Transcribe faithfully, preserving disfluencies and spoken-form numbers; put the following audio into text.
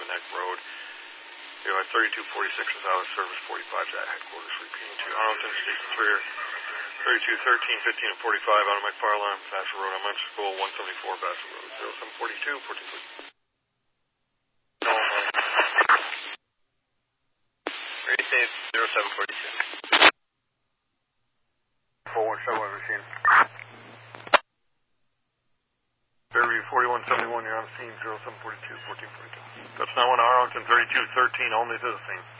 the Neck Road. You know, thirty-two forty-six is out of service, forty-five at headquarters, repeating to Arlington, station clear. thirty-two thirteen, fifteen and forty-five out of McFarland, Bassett Road, Munster School, one seventy-four Bassett Road, zero seven forty-two, fourteen forty-two. Ready safe, zero seven forty-two. four one seven, machine. Fairview forty-one seventy-one, you're on scene, zero seven forty-two, fourteen forty-two. That's now on Arlington, thirty-two thirteen, only to the scene.